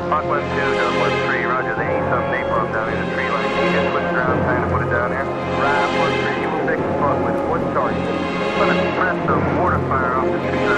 Hawk 1-2, Dub 1-3, roger. They need some napalm down in the tree line. Can you just switch around time to put it down here? Right, 1-3, you will fix the spot with one target. I'm gonna threat some mortar fire off the tree line.